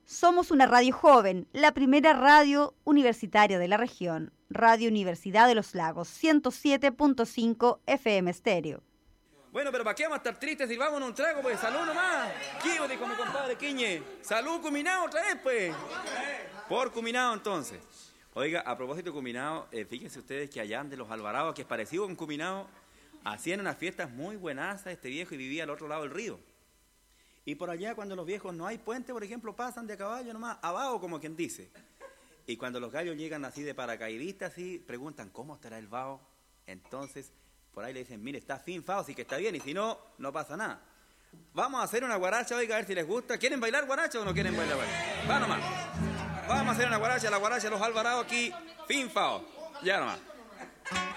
Somos una radio joven, la primera radio universitaria de la región. Radio Universidad de los Lagos, 107.5 FM estéreo. Bueno, pero ¿para qué vamos a estar tristes? Sirvámonos un trago, pues. Salud nomás. Quíbate con mi compadre Quiñe. Salud, Cuminao, otra vez, pues. Por Cuminao, entonces. Oiga, a propósito de Cuminao, fíjense ustedes que allá de los Alvarados, que es parecido con Cuminao, hacían unas fiestas muy buenas a este viejo y vivía al otro lado del río. Y por allá, cuando los viejos no hay puente, por ejemplo, pasan de a caballo nomás, abajo, como quien dice. Y cuando los gallos llegan así de paracaidistas, así, preguntan, ¿cómo estará el vaho? Entonces, por ahí le dicen, mire, está fin, fao, sí que está bien, y si no, no pasa nada. Vamos a hacer una guaracha, oiga, a ver si les gusta. ¿Quieren bailar guaracha o no quieren bailar guaracha? Va nomás. Vamos a hacer una guaracha, la guaracha de los Alvarados aquí, fin, fao. Ya nomás.